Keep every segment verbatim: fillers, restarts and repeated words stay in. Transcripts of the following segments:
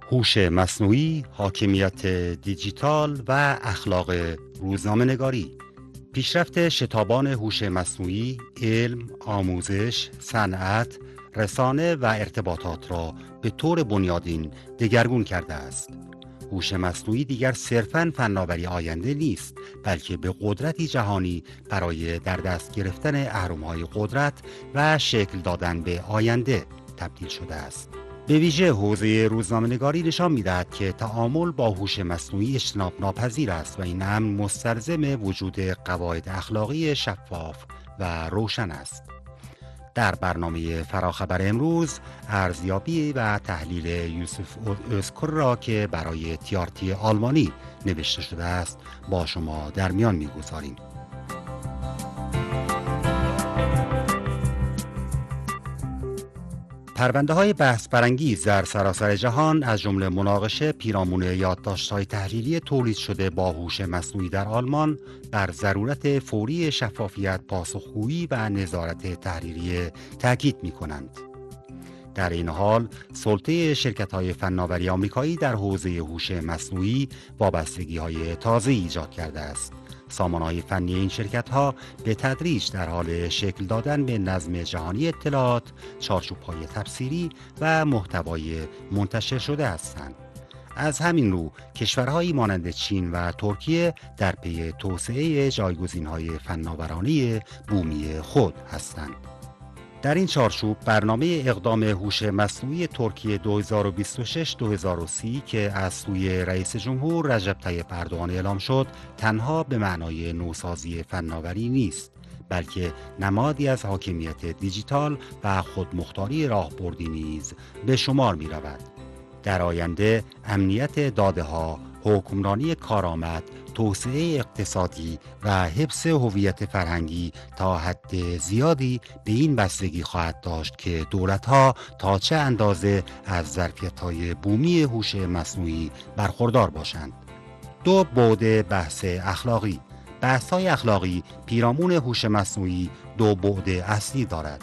هوش مصنوعی، حاکمیت دیجیتال و اخلاق روزنامه‌نگاری. پیشرفت شتابان هوش مصنوعی، علم، آموزش، صنعت، رسانه و ارتباطات را به طور بنیادین دگرگون کرده است. هوش مصنوعی دیگر صرفاً فناوری آینده نیست، بلکه به قدرتی جهانی برای در دست گرفتن اهرم‌های قدرت و شکل دادن به آینده تبدیل شده است. به ویژه حوزه روزنامه‌نگاری نشان می‌دهد که تعامل با هوش مصنوعی اجتناب ناپذیر است و این امر مستلزم وجود قواعد اخلاقی شفاف و روشن است. در برنامه فراخبر امروز ارزیابی و تحلیل یوسف اوزکور را که برای تیارتی آلمانی نوشته شده است با شما در میان می‌گذاریم. پرونده‌های بحث برانگیز در سراسر جهان از جمله مناقشه پیرامون یادداشت‌های تحلیلی تولید شده با هوش مصنوعی در آلمان بر ضرورت فوری شفافیت، پاسخگویی و نظارت تحریری تاکید می‌کنند. در این حال، سلطه شرکت‌های فناوری آمریکایی در حوزه هوش مصنوعی وابستگی‌های تازه ایجاد کرده است. سامانه‌های فنی این شرکت‌ها به تدریج در حال شکل دادن به نظم جهانی اطلاعات، چارچوب‌های تفسیری و محتوای منتشر شده هستند. از همین رو کشورهایی مانند چین و ترکیه در پی توسعه جایگزین‌های فناورانه بومی خود هستند. در این چارچوب برنامه اقدام هوش مصنوعی ترکیه دو هزار و بیست و شش تا دو هزار و سی که از سوی رئیس جمهور رجب طیب اردوغان اعلام شد، تنها به معنای نوسازی فناوری نیست، بلکه نمادی از حاکمیت دیجیتال و خودمختاری راهبردی نیز به شمار می رود. در آینده امنیت داده‌ها، حکمرانی کارآمد، توسعه اقتصادی و حفظ هویت فرهنگی تا حد زیادی به این بستگی خواهد داشت که دولت‌ها تا چه اندازه از ظرفیت‌های بومی هوش مصنوعی برخوردار باشند. دو بعد بحث اخلاقی. بحث‌های اخلاقی پیرامون هوش مصنوعی دو بعد اصلی دارد.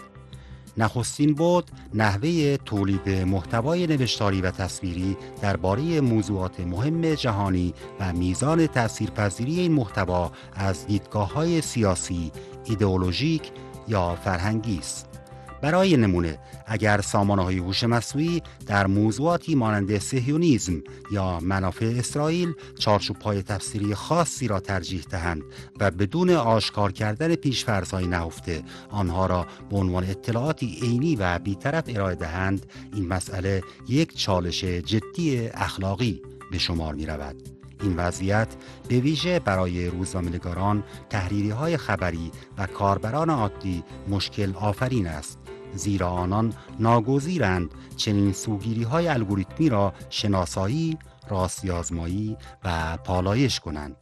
نخستین بعد نحوه تولید محتوای نوشتاری و تصویری درباره موضوعات مهم جهانی و میزان تأثیرپذیری این محتوا از دیدگاه‌های سیاسی، ایدئولوژیک یا فرهنگی است. برای نمونه، اگر سامانه‌های هوش مصنوعی در موضوعاتی مانند صهیونیسم یا منافع اسرائیل چارچوب‌های تفسیری خاصی را ترجیح دهند و بدون آشکار کردن پیش‌فرض‌های نهفته آنها را به عنوان اطلاعاتی عینی و بی‌طرف ارائه دهند، این مسئله یک چالش جدی اخلاقی به شمار می‌رود. این وضعیت به ویژه برای روزنامه‌نگاران، تحریری‌های خبری و کاربران عادی مشکل آفرین است، زیرا آنان ناگزیرند چنین سوگیری‌های الگوریتمی را شناسایی، راستی‌آزمایی و پالایش کنند.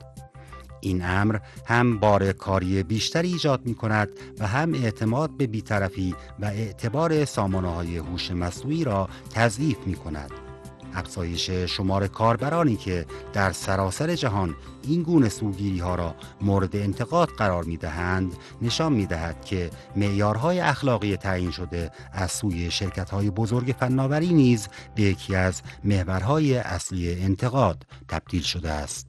این امر هم بار کاری بیشتری ایجاد می کند و هم اعتماد به بی‌طرفی و اعتبار سامانه‌های هوش مصنوعی را تضعیف می کند. افزایش شمار کاربرانی که در سراسر جهان این گونه سوگیری ها را مورد انتقاد قرار می دهند نشان می دهد که معیارهای اخلاقی تعیین شده از سوی شرکت های بزرگ فناوری نیز به یکی از محورهای اصلی انتقاد تبدیل شده است.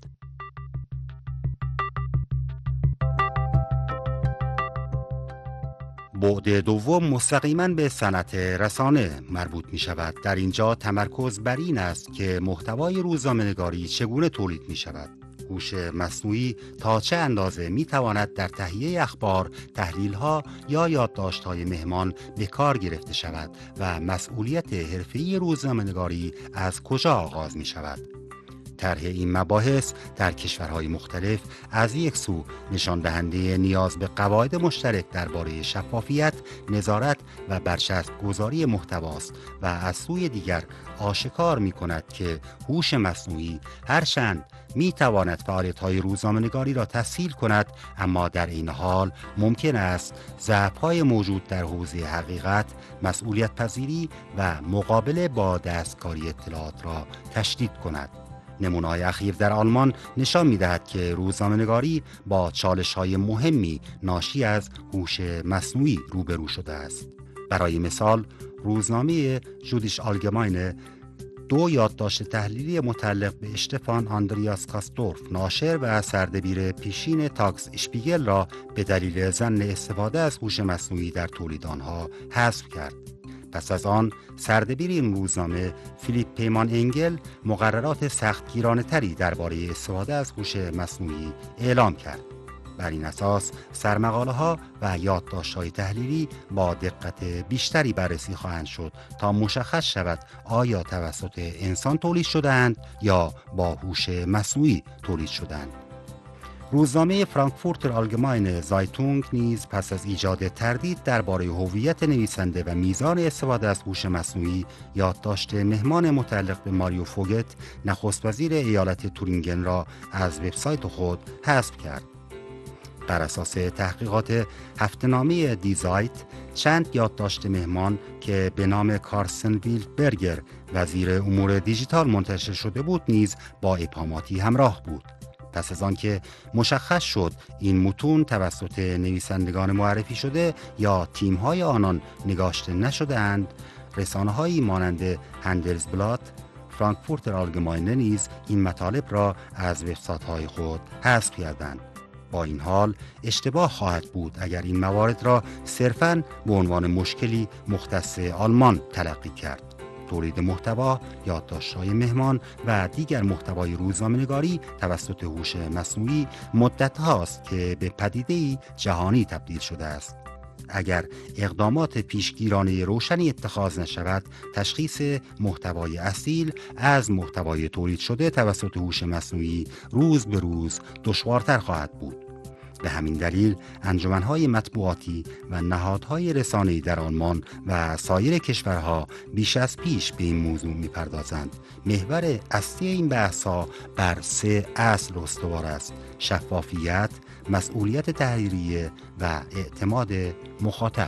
بعد دوم مستقیما به صنعت رسانه مربوط می شود. در اینجا تمرکز بر این است که محتوای روزنامه‌نگاری چگونه تولید می شود. هوش مصنوعی تا چه اندازه می تواند در تهیه اخبار، تحلیل‌ها یا یادداشت‌های مهمان به کار گرفته شود و مسئولیت حرفه‌ای روزنامه‌نگاری از کجا آغاز می شود. طرح این مباحث در کشورهای مختلف از یک سو نشان دهنده نیاز به قواعد مشترک درباره شفافیت، نظارت و برچسب گذاری محتواست و از سوی دیگر آشکار می کند که هوش مصنوعی هرچند می تواند فعالیت‌های روزنامه‌نگاری را تسهیل کند، اما در این حال ممکن است ضعف‌های موجود در حوزه حقیقت، مسئولیت پذیری و مقابله با دستکاری اطلاعات را تشدید کند. نمونه‌های اخیر در آلمان نشان می‌دهد که روزنامه‌نگاری با چالش‌های مهمی ناشی از هوش مصنوعی روبرو شده است. برای مثال، روزنامه جودیش آلگماینه دو یادداشت تحلیلی متعلق به اشتفان آندریاس کاستورف، ناشر و سردبیر پیشین تاکس اشپیگل را به دلیل ظن استفاده از هوش مصنوعی در تولید آنها حذف کرد. پس از آن سردبیر این روزنامه فیلیپ پیمان انگل مقررات سختگیرانه تری درباره استفاده از هوش مصنوعی اعلام کرد. بر این اساس سرمقاله ها و یادداشت‌های تحلیلی با دقت بیشتری بررسی خواهند شد تا مشخص شود آیا توسط انسان تولید شده‌اند یا با هوش مصنوعی تولید شده‌اند. روزنامه فرانکفورتر آلگماین زایتونگ نیز پس از ایجاد تردید درباره هویت نویسنده و میزان استفاده از هوش مصنوعی، یادداشت مهمان متعلق به ماریو فوگت، نخست وزیر ایالت تورینگن را از وبسایت خود حذف کرد. بر اساس تحقیقات هفته‌نامه دی زایت، چند یادداشت مهمان که به نام کارسن ویلدبرگر وزیر امور دیجیتال منتشر شده بود نیز با ابهاماتی همراه بود. پس از آنکه مشخص شد این متون توسط نویسندگان معرفی شده یا تیم‌های آنان نگاشته نشده‌اند، رسانه‌هایی مانند هندلزبلات، فرانکفورتر آلگماینه نیز این مطالب را از وبسایت‌های خود حذف کردند. با این حال اشتباه خواهد بود اگر این موارد را صرفاً به عنوان مشکلی مختص آلمان تلقی کرد. تولید محتوا، یادداشت‌های مهمان و دیگر محتوای روزنامه‌نگاری توسط هوش مصنوعی مدت هاست که به پدیده‌ای جهانی تبدیل شده است. اگر اقدامات پیشگیرانه روشنی اتخاذ نشود، تشخیص محتوای اصیل از محتوای تولید شده توسط هوش مصنوعی روز به روز دشوارتر خواهد بود. به همین دلیل انجمن‌های مطبوعاتی و نهادهای رسانه‌ای در آلمان و سایر کشورها بیش از پیش به این موضوع می‌پردازند. محور اصلی این بحث‌ها بر سه اصل استوار است: شفافیت، مسئولیت تحریریه و اعتماد مخاطب.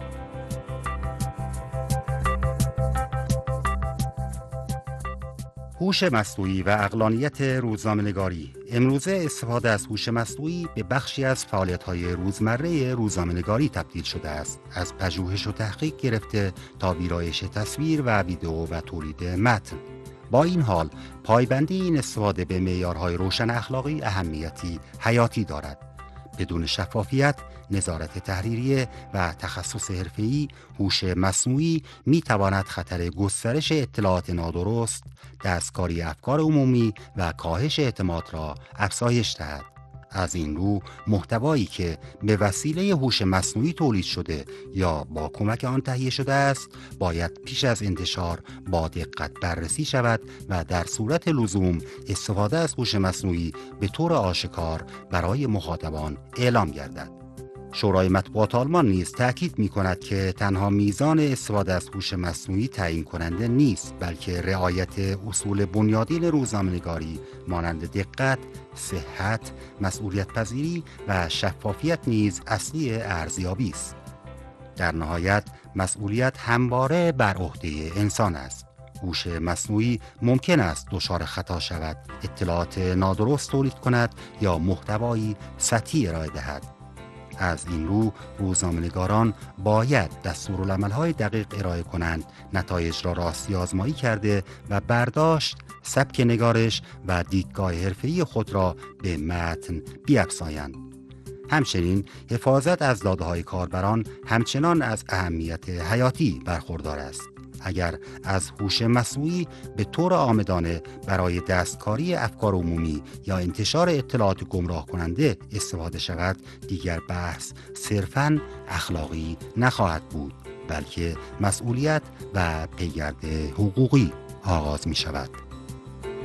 هوش مصنوعی و عقلانیت روزنامه‌نگاری. امروزه استفاده از هوش مصنوعی به بخشی از فعالیت‌های روزمره روزنامه‌نگاری تبدیل شده است، از پژوهش و تحقیق گرفته تا ویرایش تصویر و ویدئو و تولید متن. با این حال پایبندی این استفاده به معیارهای روشن اخلاقی اهمیتی حیاتی دارد. بدون شفافیت، نظارت تحریریه و تخصص حرفه‌ای، هوش مصنوعی می‌تواند خطر گسترش اطلاعات نادرست، دستکاری افکار عمومی و کاهش اعتماد را افزایش دهد. از این رو محتوایی که به وسیله هوش مصنوعی تولید شده یا با کمک آن تهیه شده است باید پیش از انتشار با دقت بررسی شود و در صورت لزوم استفاده از هوش مصنوعی به طور آشکار برای مخاطبان اعلام گردد. شورای مطبوعات آلمان نیز تأکید می کند که تنها میزان استفاده از هوش مصنوعی تعیین کننده نیست، بلکه رعایت اصول بنیادین روزنامه‌نگاری مانند دقت، صحت، مسئولیت پذیری و شفافیت نیز اصلی ارزیابی است. در نهایت مسئولیت همواره بر عهده انسان است. هوش مصنوعی ممکن است دچار خطا شود، اطلاعات نادرست تولید کند یا محتوایی سطحی ارائه دهد. از این رو روزنامه‌نگاران باید دستورالعمل‌های دقیق ارائه کنند، نتایج را راستی آزمایی کرده و برداشت، سبک نگارش و دیدگاه حرفه‌ای خود را به متن بیفزایند. همچنین حفاظت از داده‌های کاربران همچنان از اهمیت حیاتی برخوردار است. اگر از هوش مصنوعی به طور عامدانه برای دستکاری افکار عمومی یا انتشار اطلاعات گمراه کننده استفاده شود، دیگر بحث صرفاً اخلاقی نخواهد بود، بلکه مسئولیت و پیگرد حقوقی آغاز می شود.